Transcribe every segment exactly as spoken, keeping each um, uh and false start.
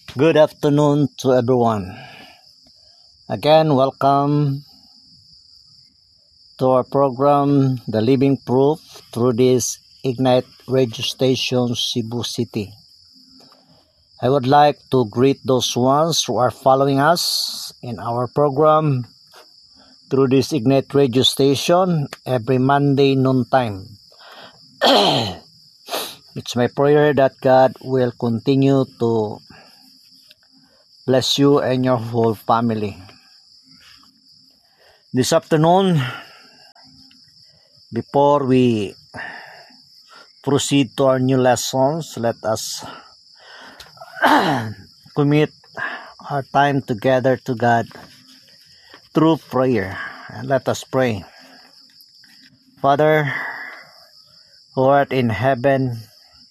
Good afternoon to everyone. Again, welcome to our program, The Living Proof, through this Ignite radio station, Cebu City. I would like to greet those ones who are following us in our program through this Ignite radio station every Monday noontime. It's my prayer that God will continue to bless you and your whole family. This afternoon, before we proceed to our new lessons, let us commit our time together to God through prayer. And let us pray. Father, who art in heaven,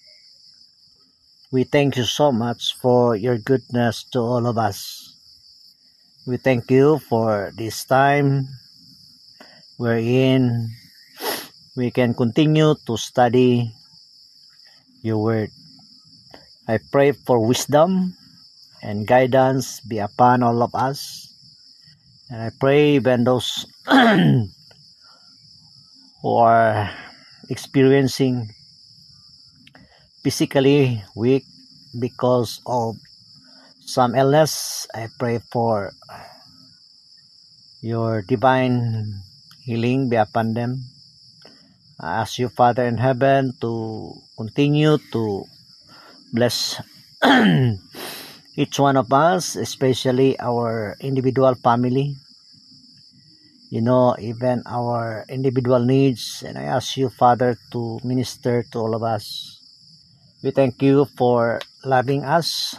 we thank you so much for your goodness to all of us. We thank you for this time wherein we can continue to study your word. I pray for wisdom and guidance be upon all of us. And I pray even those who are experiencing physically weak because of some illness, I pray for your divine healing be upon them. I ask you, Father in heaven, to continue to bless each one of us, especially our individual family. You know, even our individual needs. And I ask you, Father, to minister to all of us. We thank you for loving us.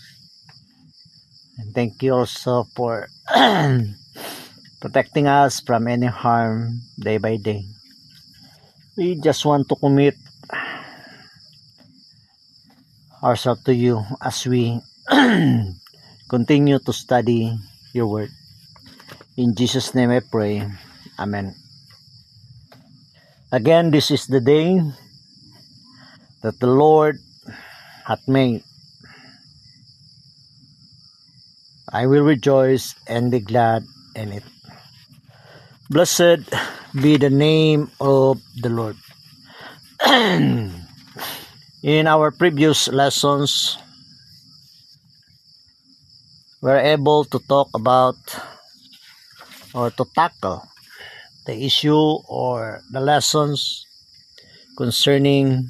And thank you also for protecting us from any harm day by day. We just want to commit ourselves to you as we continue to study your word. In Jesus' name I pray. Amen. Again, this is the day that the Lord hath made. I will rejoice and be glad in it. Blessed be the name of the Lord. In our previous lessons, we're able to talk about or to tackle the issue or the lessons concerning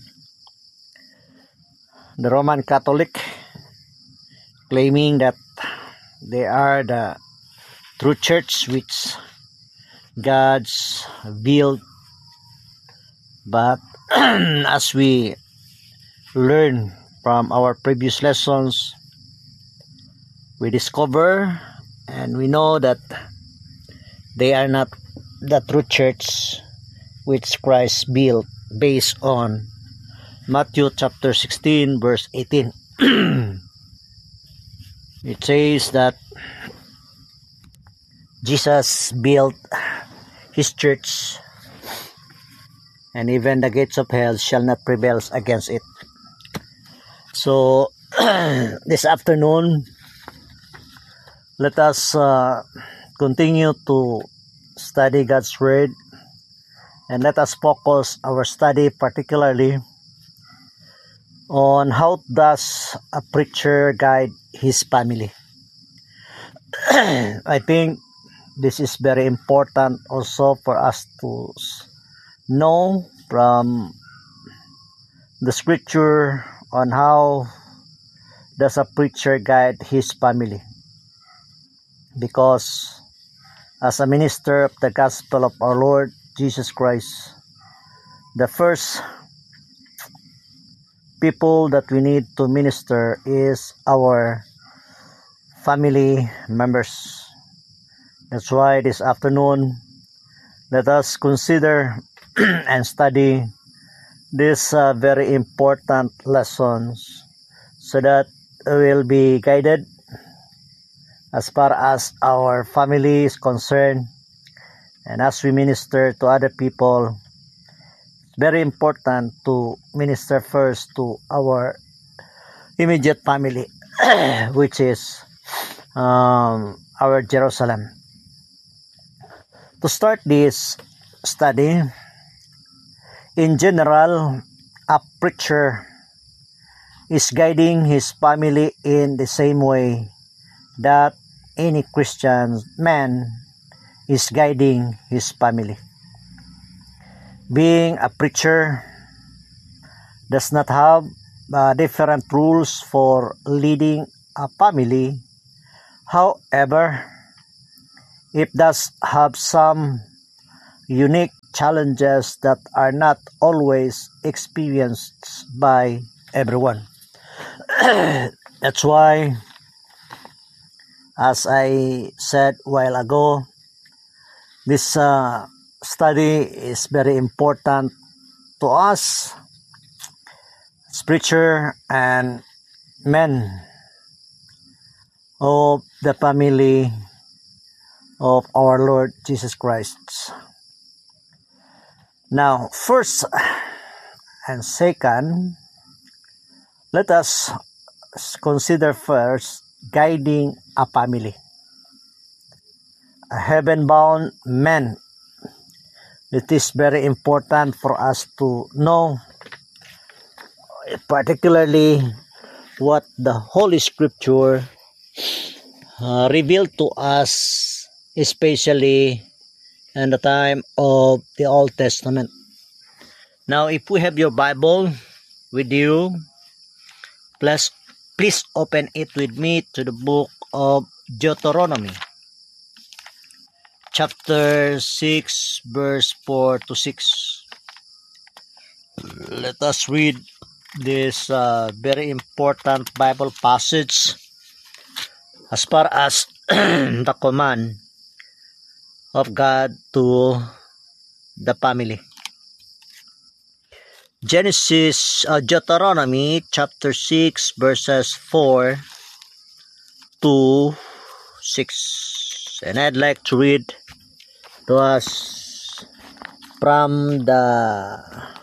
the Roman Catholic claiming that they are the true church which God's built. But as we learn from our previous lessons, we discover and we know that they are not the true church which Christ built based on Matthew chapter sixteen verse eighteen. It says that Jesus built his church, and even the gates of hell shall not prevail against it. So this afternoon, let us uh, continue to study God's word, and let us focus our study particularly on how does a preacher guide his family. I think this is very important also for us to know from the scripture on how does a preacher guide his family. Because as a minister of the gospel of our Lord Jesus Christ, the first people that we need to minister is our family members. That's why this afternoon, let us consider and study these uh, very important lessons so that we will be guided as far as our family is concerned, and as we minister to other people. It's very important to minister first to our immediate family. which is um, our Jerusalem. To start this study, in general, a preacher is guiding his family in the same way that any Christian man is guiding his family. Being a preacher does not have uh, different rules for leading a family. However, it does have some unique challenges that are not always experienced by everyone. That's why, as I said a while ago, this uh, study is very important to us as preacher and men of the family of our Lord Jesus Christ. Now, first and second, let us consider first guiding a family. A heaven-bound man. It is very important for us to know, particularly what the Holy Scripture uh, revealed to us, especially in the time of the Old Testament. Now, if we have your Bible with you, please, please open it with me to the book of Deuteronomy, chapter six, verse four to six. Let us read this uh, very important Bible passage as far as the command of God to the family. Genesis, uh, Deuteronomy chapter six, verses four to six. And I'd like to read to us from the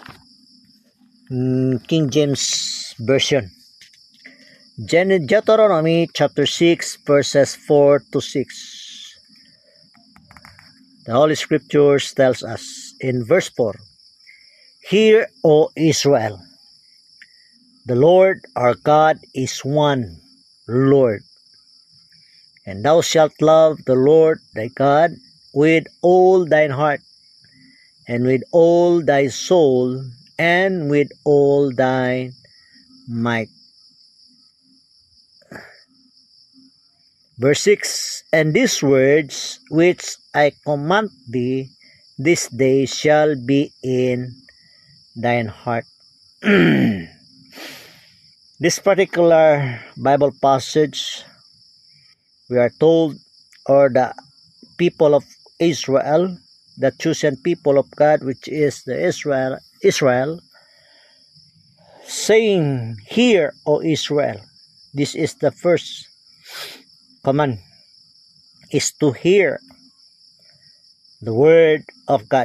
mm, King James Version. Gen- Deuteronomy chapter six, verses four to six. The Holy Scriptures tells us in verse four, "Hear, O Israel, the Lord our God is one Lord, and thou shalt love the Lord thy God with all thine heart, and with all thy soul, and with all thine might." Verse six, "And these words which I command thee this day shall be in thine heart." This particular Bible passage, we are told, or the people of Israel, the chosen people of God, which is the Israel, Israel, saying, "Hear, O Israel." This is the first command, is to hear the word of God.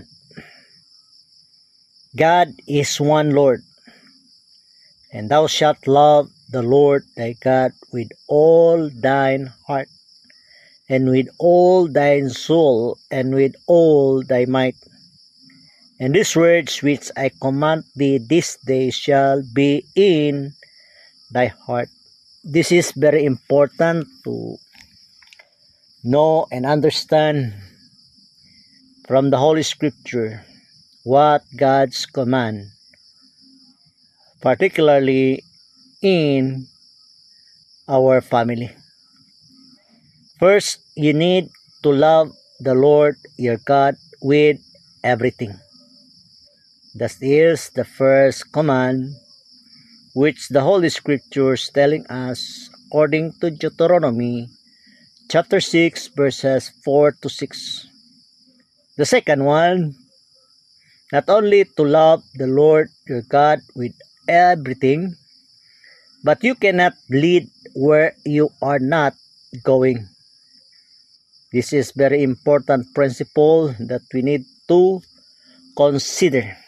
God is one Lord, and thou shalt love the Lord thy God with all thine heart, and with all thine soul, and with all thy might. And these words which I command thee this day shall be in thy heart. This is very important to know and understand from the Holy Scripture what God's command, particularly in our family. First, you need to love the Lord your God with everything. That is the first command which the Holy Scriptures telling us according to Deuteronomy chapter six, verses four to six. The second one, not only to love the Lord your God with everything, but you cannot lead where you are not going. This is very important principle that we need to consider.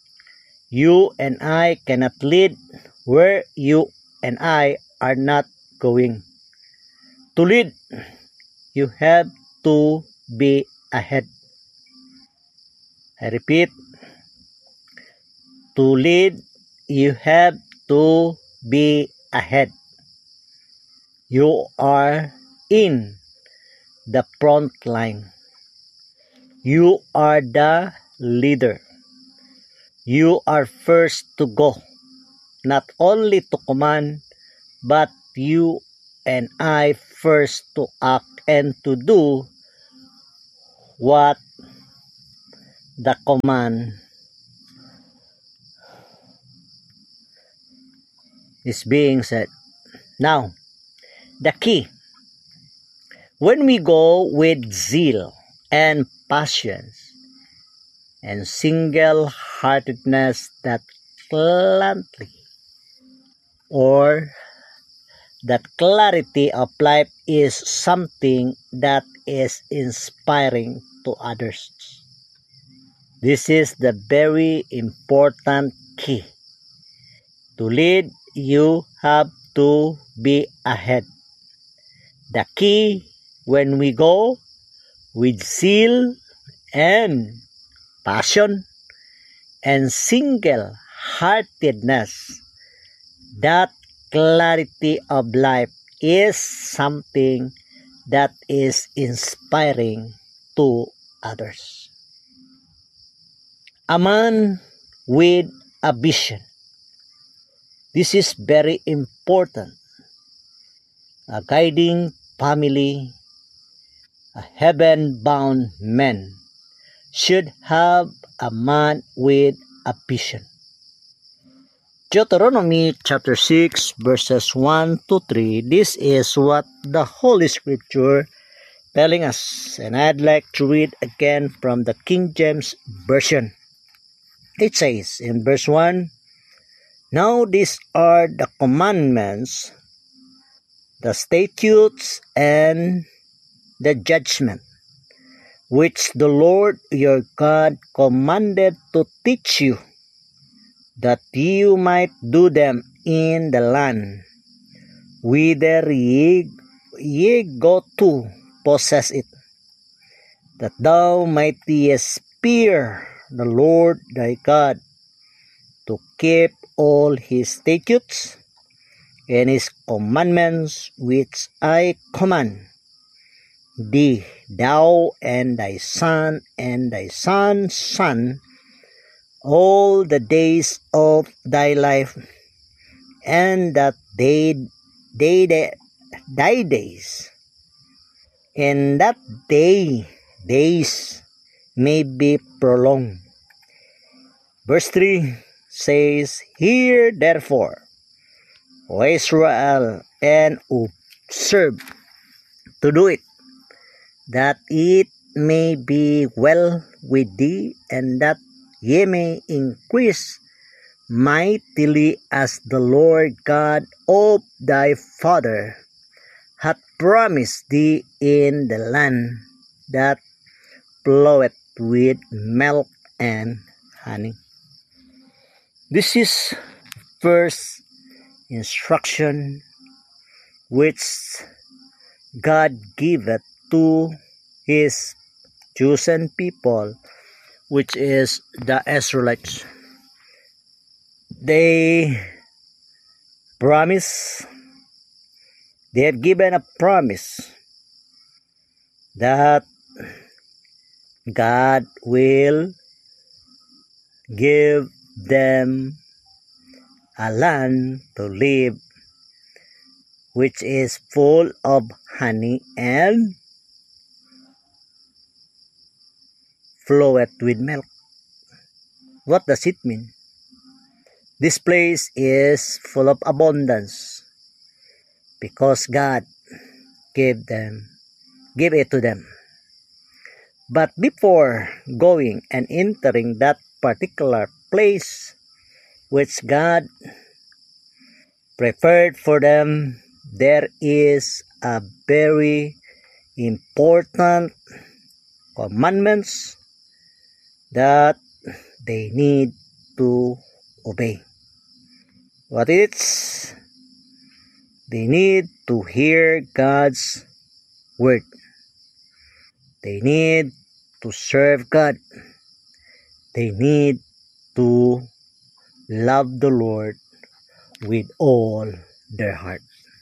You and I cannot lead where you and I are not going. To lead, you have to be ahead. I repeat, to lead, you have to be ahead. You are in the front line. You are the leader. You are first to go, not only to command, but you and I first to act and to do what the command is being said. Now, the key. When we go with zeal and passions and single-heartedness, that gladly or that clarity of life is something that is inspiring to others. This is the very important key. To lead, you have to be ahead. The key when we go with zeal and passion and single-heartedness, that clarity of life is something that is inspiring to others. A man with a vision. This is very important. A guiding family, a heaven-bound man should have a man with a vision. Deuteronomy chapter six verses one to three, this is what the Holy Scripture telling us, and I'd like to read again from the King James Version. It says in verse one, "Now these are the commandments, the statutes, and the judgment, which the Lord your God commanded to teach you, that you might do them in the land, whither ye, ye go to possess it, that thou mightest fear the Lord thy God, to keep all his statutes and his commandments which I command thee, thou and thy son and thy son's son, all the days of thy life, and that they, they, they thy days, and that they days may be prolonged." Verse three says, "Hear therefore, O Israel, and observe to do it, that it may be well with thee, and that ye may increase mightily, as the Lord God of thy father hath promised thee, in the land that floweth with milk and honey." This is first instruction which God giveth to his chosen people, which is the Israelites. They promise, they have given a promise that God will give them a land to live, which is full of honey and floweth with milk. What does it mean? This place is full of abundance because God gave them, gave it to them. But before going and entering that particular place which God prepared for them, there is a very important commandments that they need to obey. What is? They need to hear God's word. They need to serve God. They need to love the Lord with all their heart.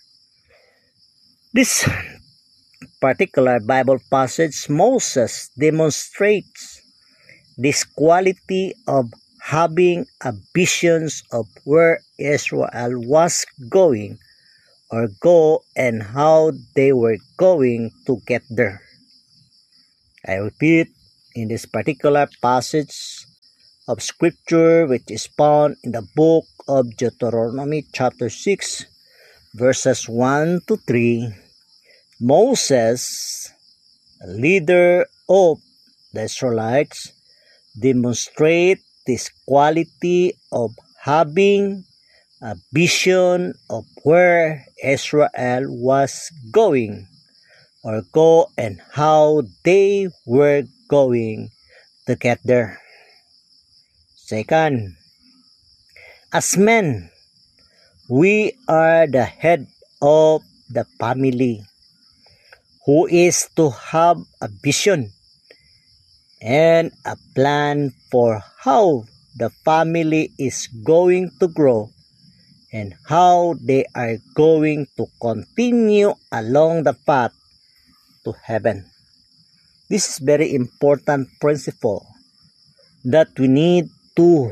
This particular Bible passage, Moses demonstrates this quality of having a visions of where Israel was going or go and how they were going to get there. I repeat, in this particular passage of scripture which is found in the book of Deuteronomy chapter six verses one to three, Moses, a leader of the Israelites, demonstrate this quality of having a vision of where Israel was going or go and how they were going to get there. Second, as men, we are the head of the family who is to have a vision and a plan for how the family is going to grow and how they are going to continue along the path to heaven. This is very important principle that we need to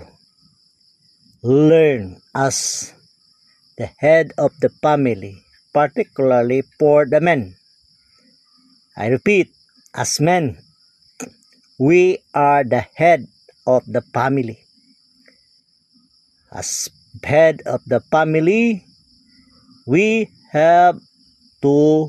learn as the head of the family, particularly for the men. I repeat, as men, we are the head of the family. As head of the family, we have to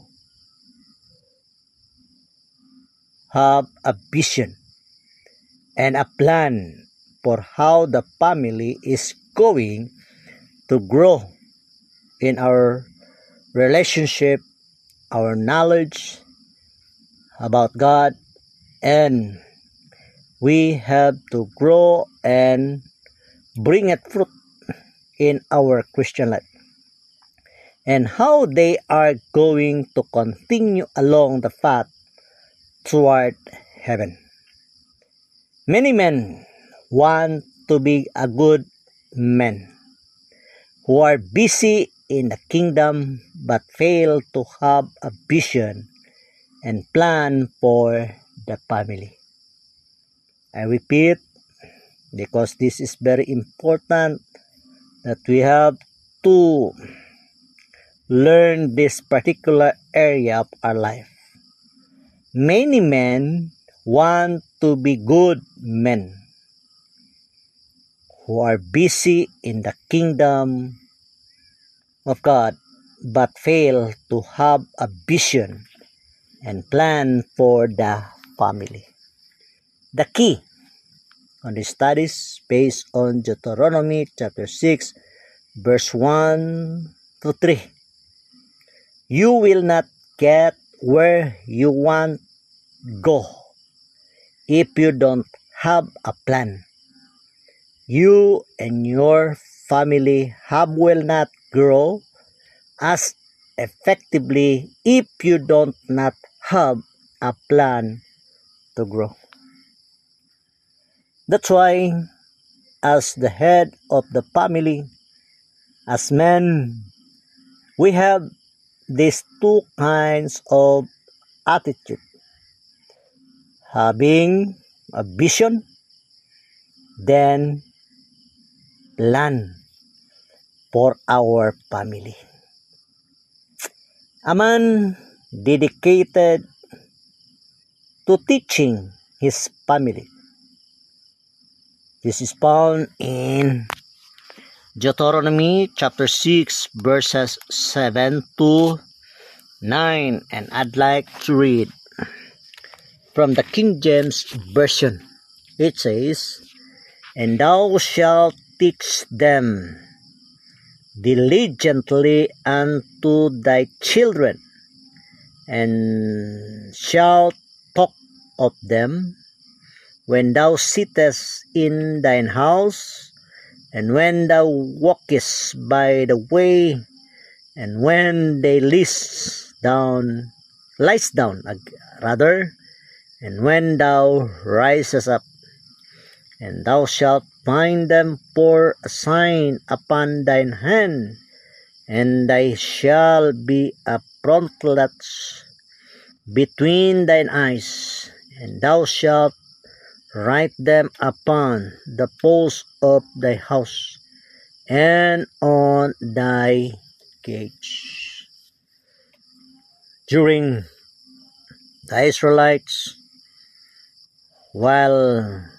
have a vision and a plan for how the family is going to grow in our relationship, our knowledge about God, and we have to grow and bring it fruit in our Christian life, and how they are going to continue along the path toward heaven. Many men want to be a good man who are busy in the kingdom but fail to have a vision and plan for the family. I repeat, because this is very important that we have to learn this particular area of our life. Many men want to be good men who are busy in the kingdom of God but fail to have a vision and plan for the family. The key on the studies based on Deuteronomy chapter six verse one to three. You will not get where you want go if you don't have a plan. You and your family have will not grow as effectively if you don't not have a plan to grow. That's why, as the head of the family, as men, we have these two kinds of attitude. Having a vision, then plan for our family. A man dedicated to teaching his family. This is found in Deuteronomy chapter six verses seven to nine, and I'd like to read from the King James Version. It says, "And thou shalt teach them diligently unto thy children, and shalt talk of them when thou sittest in thine house, and when thou walkest by the way, And when they lies down, lies down, rather, and when thou risest up, and thou shalt bind them for a sign upon thine hand, and they shall be a frontlets between thine eyes, and thou shalt write them upon the posts of thy house and on thy gates. During the Israelites, while